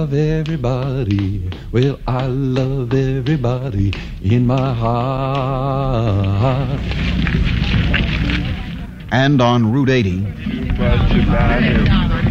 Love everybody. Well, I love everybody in my heart. And on Route 80.